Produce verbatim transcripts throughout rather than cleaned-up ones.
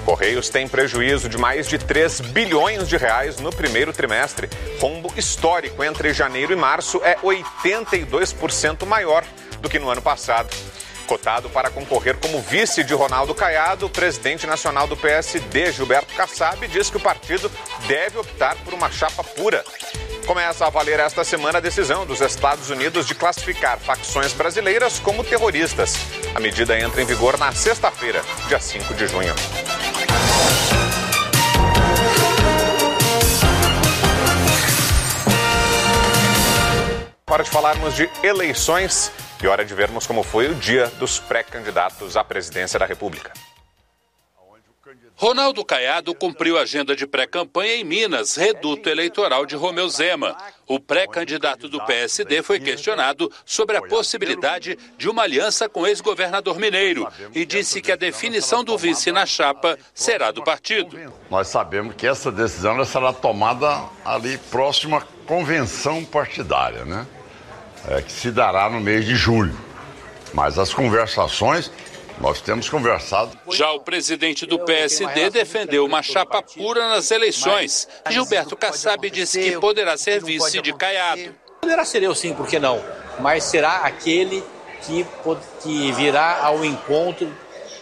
Correios tem prejuízo de mais de três bilhões de reais no primeiro trimestre. Rombo histórico entre janeiro e março é oitenta e dois por cento maior do que no ano passado. Cotado para concorrer como vice de Ronaldo Caiado, o presidente nacional do P S D, Gilberto Kassab, diz que o partido deve optar por uma chapa pura. Começa a valer esta semana a decisão dos Estados Unidos de classificar facções brasileiras como terroristas. A medida entra em vigor na sexta-feira, dia cinco de junho. Hora de falarmos de eleições e hora de vermos como foi o dia dos pré-candidatos à presidência da República. Ronaldo Caiado cumpriu a agenda de pré-campanha em Minas, reduto eleitoral de Romeu Zema. O pré-candidato do P S D foi questionado sobre a possibilidade de uma aliança com o ex-governador mineiro e disse que a definição do vice na chapa será do partido. Nós sabemos que essa decisão será tomada ali próxima à convenção partidária, né? É, que se dará no mês de julho. Mas as conversações... Nós temos conversado. Já o presidente do P S D defendeu uma chapa pura nas eleições. Gilberto Kassab disse que poderá ser vice de Caiado. Poderá ser eu sim, por que não? Mas será aquele que, que virá ao encontro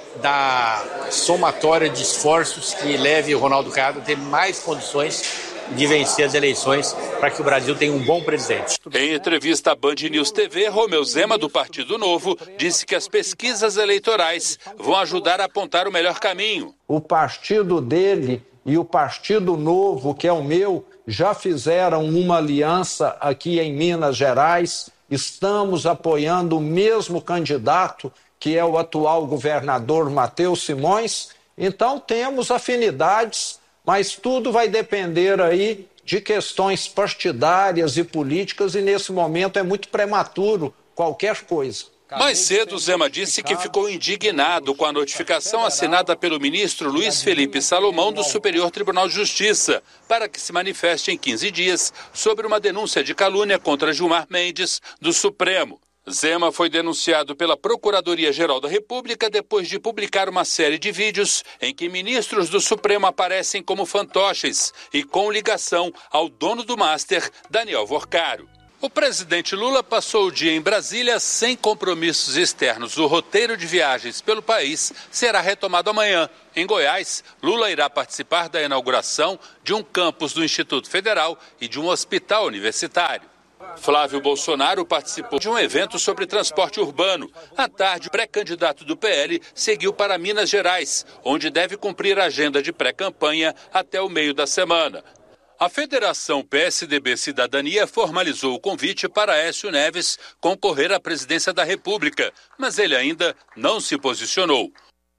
da somatória de esforços que leve o Ronaldo Caiado a ter mais condições de vencer as eleições para que o Brasil tenha um bom presidente. Em entrevista à Band News T V, Romeu Zema, do Partido Novo, disse que as pesquisas eleitorais vão ajudar a apontar o melhor caminho. O partido dele e o Partido Novo, que é o meu, já fizeram uma aliança aqui em Minas Gerais. Estamos apoiando o mesmo candidato, que é o atual governador Matheus Simões. Então temos afinidades, mas tudo vai depender aí de questões partidárias e políticas e nesse momento é muito prematuro qualquer coisa. Mais cedo, Zema disse que ficou indignado com a notificação assinada pelo ministro Luiz Felipe Salomão do Superior Tribunal de Justiça para que se manifeste em quinze dias sobre uma denúncia de calúnia contra Gilmar Mendes do Supremo. Zema foi denunciado pela Procuradoria-Geral da República depois de publicar uma série de vídeos em que ministros do Supremo aparecem como fantoches e com ligação ao dono do Master, Daniel Vorcaro. O presidente Lula passou o dia em Brasília sem compromissos externos. O roteiro de viagens pelo país será retomado amanhã. Em Goiás, Lula irá participar da inauguração de um campus do Instituto Federal e de um hospital universitário. Flávio Bolsonaro participou de um evento sobre transporte urbano. À tarde, o pré-candidato do P L seguiu para Minas Gerais, onde deve cumprir a agenda de pré-campanha até o meio da semana. A Federação P S D B Cidadania formalizou o convite para Aécio Neves concorrer à presidência da República, mas ele ainda não se posicionou.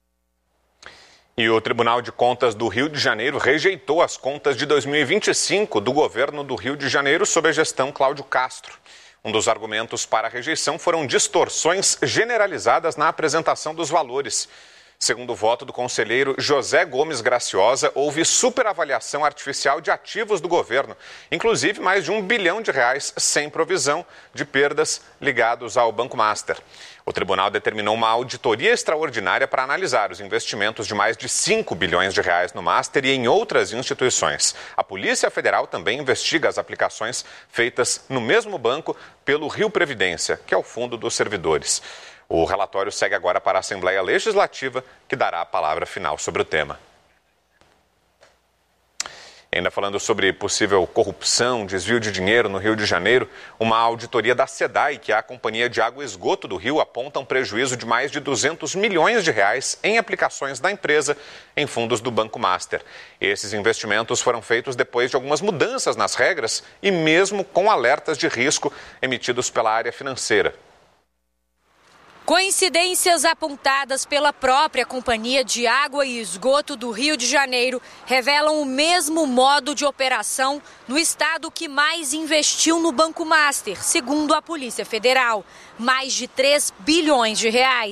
E o Tribunal de Contas do Rio de Janeiro rejeitou as contas de dois mil e vinte e cinco do governo do Rio de Janeiro sob a gestão Cláudio Castro. Um dos argumentos para a rejeição foram distorções generalizadas na apresentação dos valores. Segundo o voto do conselheiro José Gomes Graciosa, houve superavaliação artificial de ativos do governo, inclusive mais de um bilhão de reais sem provisão de perdas ligados ao Banco Master. O tribunal determinou uma auditoria extraordinária para analisar os investimentos de mais de cinco bilhões de reais no Master e em outras instituições. A Polícia Federal também investiga as aplicações feitas no mesmo banco pelo Rio Previdência, que é o fundo dos servidores. O relatório segue agora para a Assembleia Legislativa, que dará a palavra final sobre o tema. Ainda falando sobre possível corrupção, desvio de dinheiro no Rio de Janeiro, uma auditoria da SEDAI, que é a Companhia de Água e Esgoto do Rio, aponta um prejuízo de mais de duzentos milhões de reais em aplicações da empresa em fundos do Banco Master. Esses investimentos foram feitos depois de algumas mudanças nas regras e mesmo com alertas de risco emitidos pela área financeira. Coincidências apontadas pela própria Companhia de Água e Esgoto do Rio de Janeiro revelam o mesmo modo de operação no estado que mais investiu no Banco Master, segundo a Polícia Federal, mais de três bilhões de reais.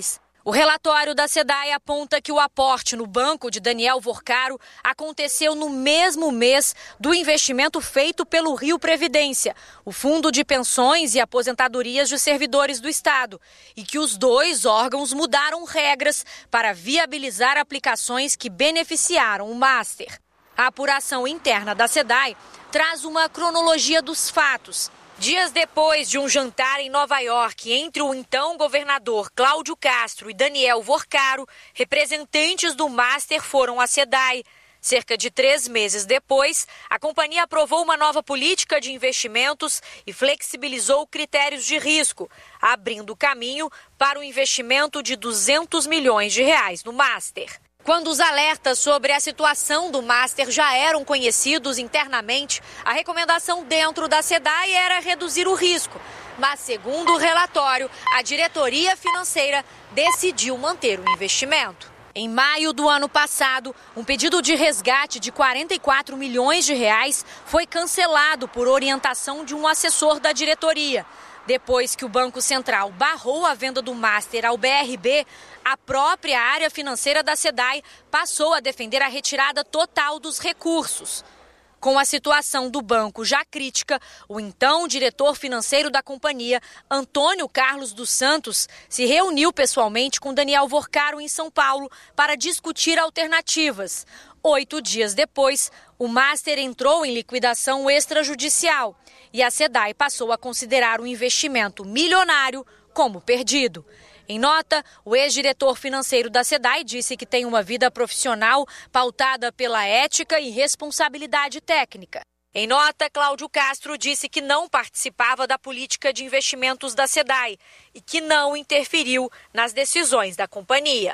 O relatório da SEDAI aponta que o aporte no banco de Daniel Vorcaro aconteceu no mesmo mês do investimento feito pelo Rio Previdência, o Fundo de Pensões e Aposentadorias de Servidores do Estado, e que os dois órgãos mudaram regras para viabilizar aplicações que beneficiaram o Master. A apuração interna da SEDAI traz uma cronologia dos fatos. Dias depois de um jantar em Nova York entre o então governador Cláudio Castro e Daniel Vorcaro, representantes do Master foram à SEDAI. Cerca de três meses depois, a companhia aprovou uma nova política de investimentos e flexibilizou critérios de risco, abrindo caminho para o investimento de duzentos milhões de reais no Master. Quando os alertas sobre a situação do Master já eram conhecidos internamente, a recomendação dentro da SEDAI era reduzir o risco. Mas, segundo o relatório, a diretoria financeira decidiu manter o investimento. Em maio do ano passado, um pedido de resgate de quarenta e quatro milhões de reais foi cancelado por orientação de um assessor da diretoria. Depois que o Banco Central barrou a venda do Master ao B R B, a própria área financeira da SEDAI passou a defender a retirada total dos recursos. Com a situação do banco já crítica, o então diretor financeiro da companhia, Antônio Carlos dos Santos, se reuniu pessoalmente com Daniel Vorcaro em São Paulo para discutir alternativas. Oito dias depois, o Master entrou em liquidação extrajudicial e a SEDAI passou a considerar o investimento milionário como perdido. Em nota, o ex-diretor financeiro da SEDAI disse que tem uma vida profissional pautada pela ética e responsabilidade técnica. Em nota, Cláudio Castro disse que não participava da política de investimentos da SEDAI e que não interferiu nas decisões da companhia.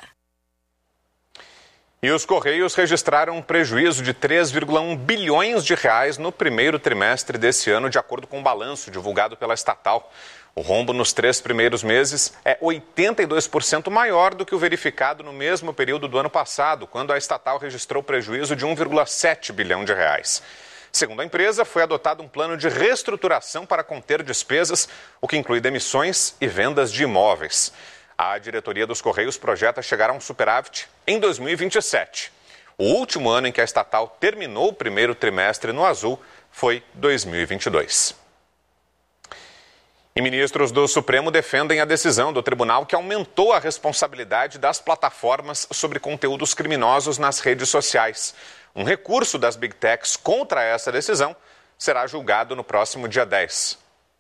E os Correios registraram um prejuízo de três vírgula um bilhões de reais no primeiro trimestre desse ano, de acordo com o balanço divulgado pela estatal. O rombo nos três primeiros meses é oitenta e dois por cento maior do que o verificado no mesmo período do ano passado, quando a estatal registrou prejuízo de um vírgula sete bilhão de reais. Segundo a empresa, foi adotado um plano de reestruturação para conter despesas, o que inclui demissões e vendas de imóveis. A diretoria dos Correios projeta chegar a um superávit em dois mil e vinte e sete. O último ano em que a estatal terminou o primeiro trimestre no azul foi dois mil e vinte e dois. E ministros do Supremo defendem a decisão do tribunal que aumentou a responsabilidade das plataformas sobre conteúdos criminosos nas redes sociais. Um recurso das Big Techs contra essa decisão será julgado no próximo dia dez.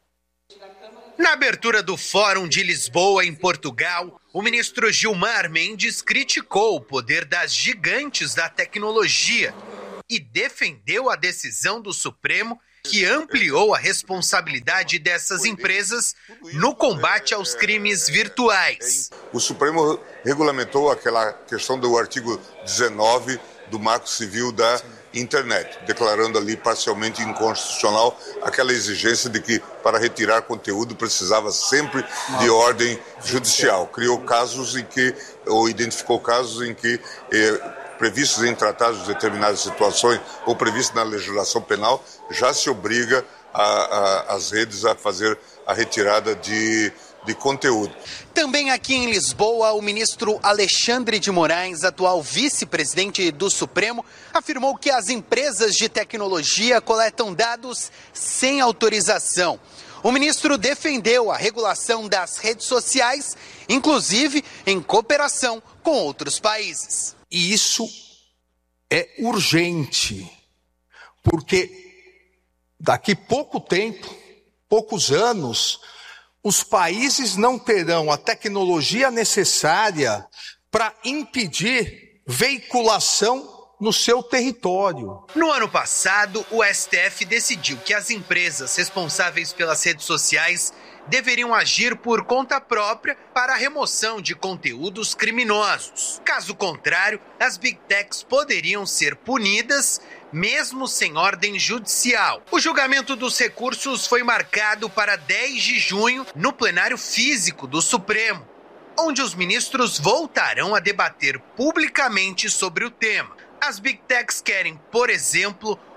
Na abertura do Fórum de Lisboa, em Portugal, o ministro Gilmar Mendes criticou o poder das gigantes da tecnologia e defendeu a decisão do Supremo que ampliou a responsabilidade dessas empresas no combate aos crimes virtuais. O Supremo regulamentou aquela questão do artigo dezenove do Marco Civil da Internet, declarando ali parcialmente inconstitucional aquela exigência de que para retirar conteúdo precisava sempre de ordem judicial. Criou casos em que, ou identificou casos em que, eh, previstos em tratados de determinadas situações ou previstos na legislação penal, já se obriga a, a, as redes a fazer a retirada de de conteúdo. Também aqui em Lisboa, o ministro Alexandre de Moraes, atual vice-presidente do Supremo, afirmou que as empresas de tecnologia coletam dados sem autorização. O ministro defendeu a regulação das redes sociais, inclusive em cooperação com outros países. E isso é urgente, porque daqui pouco tempo, poucos anos, os países não terão a tecnologia necessária para impedir veiculação no seu território. No ano passado, o S T F decidiu que as empresas responsáveis pelas redes sociais deveriam agir por conta própria para a remoção de conteúdos criminosos. Caso contrário, as Big Techs poderiam ser punidas mesmo sem ordem judicial. O julgamento dos recursos foi marcado para dez de junho no plenário físico do Supremo, onde os ministros voltarão a debater publicamente sobre o tema. As Big Techs querem, por exemplo,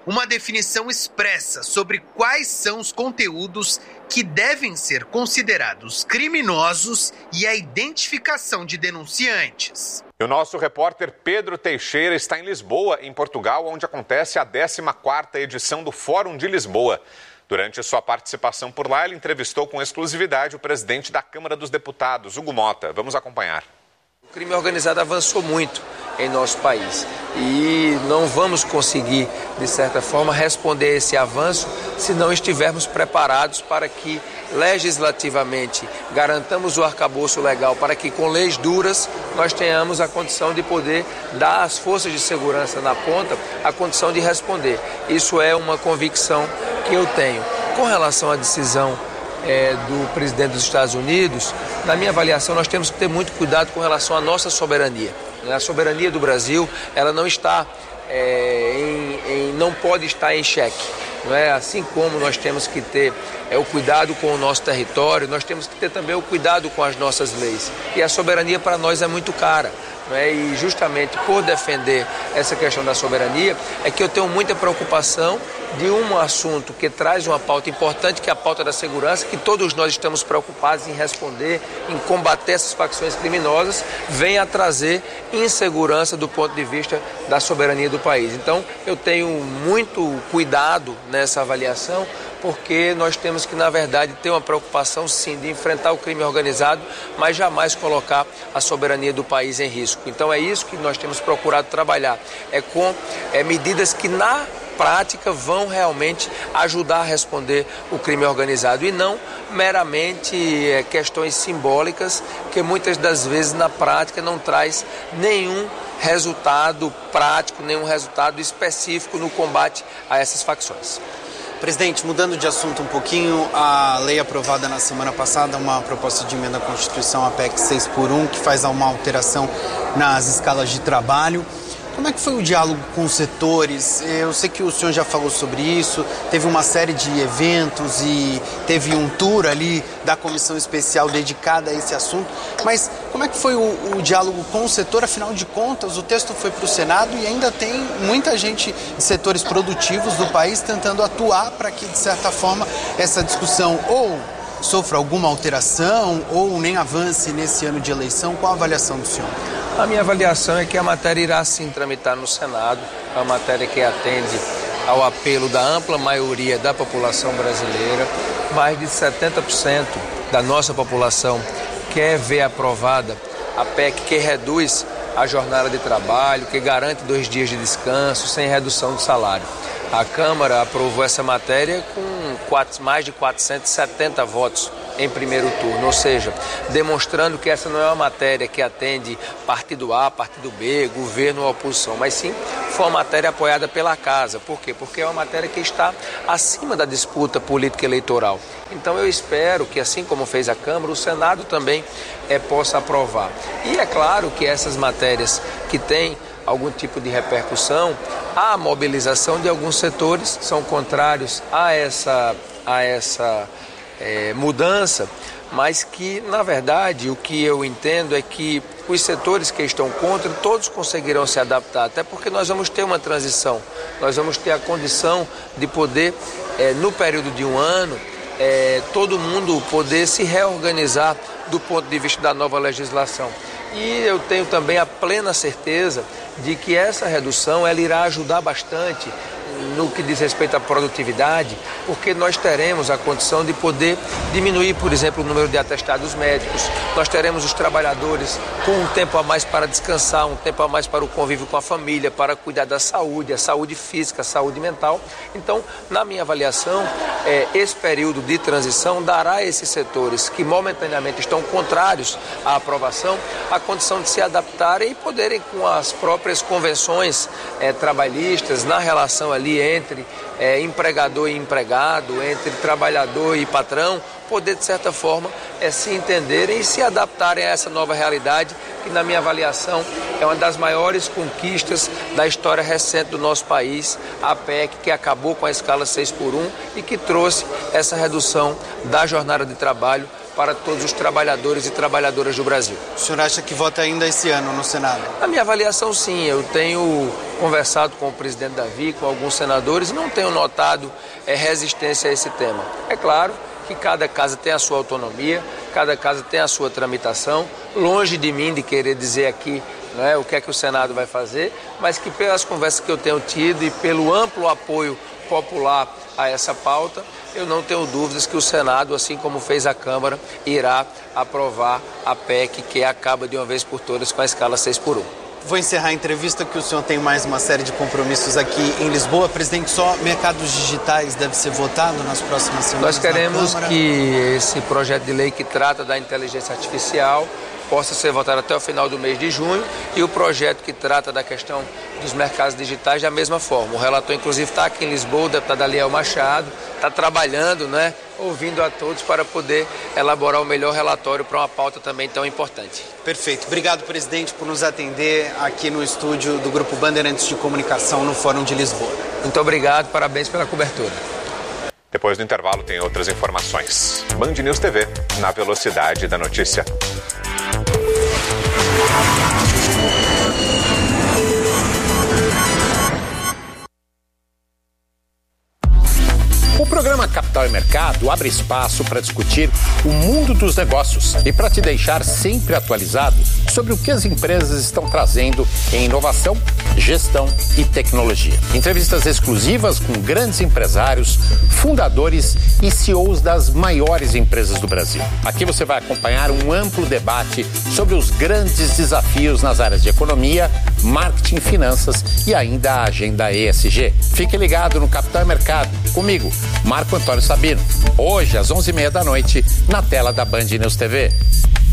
uma definição expressa sobre quais são os conteúdos que devem ser considerados criminosos e a identificação de denunciantes. E o nosso repórter Pedro Teixeira está em Lisboa, em Portugal, onde acontece a décima quarta edição do Fórum de Lisboa. Durante sua participação por lá, ele entrevistou com exclusividade o presidente da Câmara dos Deputados, Hugo Mota. Vamos acompanhar. O crime organizado avançou muito em nosso país e não vamos conseguir, de certa forma, responder a esse avanço se não estivermos preparados para que, legislativamente, garantamos o arcabouço legal para que, com leis duras, nós tenhamos a condição de poder dar às forças de segurança na ponta a condição de responder. Isso é uma convicção que eu tenho. Com relação à decisão É, do presidente dos Estados Unidos, na minha avaliação, nós temos que ter muito cuidado com relação à nossa soberania. A soberania do Brasil, ela não está, é, em, em, não pode estar em xeque. Não é? Assim como nós temos que ter é, o cuidado com o nosso território, nós temos que ter também o cuidado com as nossas leis. E a soberania para nós é muito cara. É, e justamente por defender essa questão da soberania é que eu tenho muita preocupação de um assunto que traz uma pauta importante, que é a pauta da segurança, que todos nós estamos preocupados em responder, em combater essas facções criminosas, venha a trazer insegurança do ponto de vista da soberania do país. Então, eu tenho muito cuidado nessa avaliação, porque nós temos que, na verdade, ter uma preocupação, sim, de enfrentar o crime organizado, mas jamais colocar a soberania do país em risco. Então, é isso que nós temos procurado trabalhar, é com é, medidas que, na prática, vão realmente ajudar a responder o crime organizado e não meramente é, questões simbólicas que muitas das vezes, na prática, não traz nenhum resultado prático, nenhum resultado específico no combate a essas facções. Presidente, mudando de assunto um pouquinho, a lei aprovada na semana passada, uma proposta de emenda à Constituição, a P E C seis por um, que faz uma alteração nas escalas de trabalho. Como é que foi o diálogo com os setores? Eu sei que o senhor já falou sobre isso, teve uma série de eventos e teve um tour ali da comissão especial dedicada a esse assunto, mas como é que foi o, o diálogo com o setor? Afinal de contas, o texto foi para o Senado e ainda tem muita gente de setores produtivos do país tentando atuar para que, de certa forma, essa discussão ou sofra alguma alteração ou nem avance nesse ano de eleição. Qual a avaliação do senhor? A minha avaliação é que a matéria irá sim tramitar no Senado, a matéria que atende ao apelo da ampla maioria da população brasileira. Mais de setenta por cento da nossa população quer ver aprovada a P E C que reduz a jornada de trabalho, que garante dois dias de descanso sem redução de salário. A Câmara aprovou essa matéria com quatro, mais de quatrocentos e setenta votos em primeiro turno, ou seja, demonstrando que essa não é uma matéria que atende partido A, partido B, governo ou oposição, mas sim foi uma matéria apoiada pela Casa. Por quê? Porque é uma matéria que está acima da disputa política eleitoral. Então eu espero que, assim como fez a Câmara, o Senado também é, possa aprovar. E é claro que essas matérias que têm algum tipo de repercussão, há a mobilização de alguns setores que são contrários a essa, a essa é, mudança, mas que, na verdade, o que eu entendo é que os setores que estão contra, todos conseguirão se adaptar, até porque nós vamos ter uma transição, nós vamos ter a condição de poder, é, no período de um ano, é, todo mundo poder se reorganizar do ponto de vista da nova legislação. E eu tenho também a plena certeza de que essa redução ela irá ajudar bastante no que diz respeito à produtividade, porque nós teremos a condição de poder diminuir, por exemplo, o número de atestados médicos, nós teremos os trabalhadores com um tempo a mais para descansar, um tempo a mais para o convívio com a família, para cuidar da saúde, a saúde física, a saúde mental. Então, na minha avaliação, é, esse período de transição dará a esses setores que momentaneamente estão contrários à aprovação a condição de se adaptarem e poderem, com as próprias convenções é, trabalhistas, na relação ali entre é, empregador e empregado, entre trabalhador e patrão, poder, de certa forma, é, se entenderem e se adaptarem a essa nova realidade, que, na minha avaliação, é uma das maiores conquistas da história recente do nosso país, a P E C, que acabou com a escala seis por um e que trouxe essa redução da jornada de trabalho para todos os trabalhadores e trabalhadoras do Brasil. O senhor acha que vota ainda esse ano no Senado? A minha avaliação, sim. Eu tenho conversado com o presidente Davi, com alguns senadores, e não tenho notado é, resistência a esse tema. É claro que cada casa tem a sua autonomia, cada casa tem a sua tramitação, longe de mim de querer dizer aqui, não é, o que é que o Senado vai fazer, mas que pelas conversas que eu tenho tido e pelo amplo apoio popular a essa pauta, eu não tenho dúvidas que o Senado, assim como fez a Câmara, irá aprovar a P E C que acaba de uma vez por todas com a escala seis por um. Vou encerrar a entrevista que o senhor tem mais uma série de compromissos aqui em Lisboa. Presidente, só mercados digitais deve ser votado nas próximas semanas. Nós queremos que esse projeto de lei que trata da inteligência artificial possa ser votado até o final do mês de junho, e o projeto que trata da questão dos mercados digitais da mesma forma. O relator, inclusive, está aqui em Lisboa, o deputado Aliel Machado, está trabalhando, né, ouvindo a todos para poder elaborar o melhor relatório para uma pauta também tão importante. Perfeito. Obrigado, presidente, por nos atender aqui no estúdio do Grupo Bandeirantes de Comunicação no Fórum de Lisboa. Muito obrigado, parabéns pela cobertura. Depois do intervalo tem outras informações. Band News T V, na velocidade da notícia. O programa Capital e Mercado abre espaço para discutir o mundo dos negócios e para te deixar sempre atualizado sobre o que as empresas estão trazendo em inovação, gestão e tecnologia. Entrevistas exclusivas com grandes empresários, fundadores e C E Os das maiores empresas do Brasil. Aqui você vai acompanhar um amplo debate sobre os grandes desafios nas áreas de economia, marketing, finanças e ainda a agenda E S G. Fique ligado no Capital e Mercado, comigo, Marco Antônio Sabino, hoje às onze e meia da noite, na tela da Band News T V.